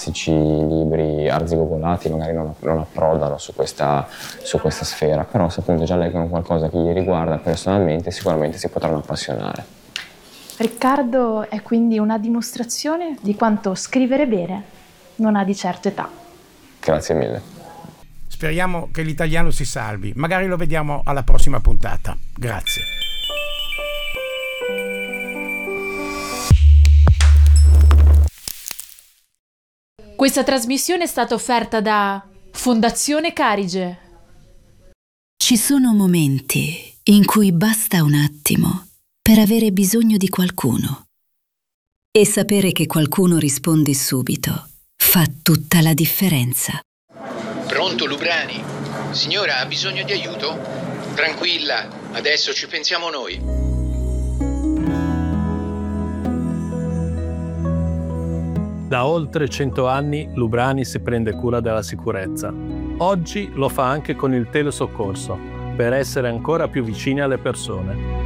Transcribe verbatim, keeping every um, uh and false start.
classici libri arzigogolati magari non, non approdano su questa, su questa sfera, però se appunto già leggono qualcosa che li riguarda personalmente sicuramente si potranno appassionare. Riccardo è quindi una dimostrazione di quanto scrivere bene non ha di certo età. Grazie mille. Speriamo che l'italiano si salvi, magari lo vediamo alla prossima puntata. Grazie. Questa trasmissione è stata offerta da Fondazione Carige. Ci sono momenti in cui basta un attimo per avere bisogno di qualcuno. E sapere che qualcuno risponde subito fa tutta la differenza. Pronto, Lubrani? Signora, ha bisogno di aiuto? Tranquilla, adesso ci pensiamo noi. Da oltre cento anni Lubrani si prende cura della sicurezza. Oggi lo fa anche con il telesoccorso, per essere ancora più vicini alle persone.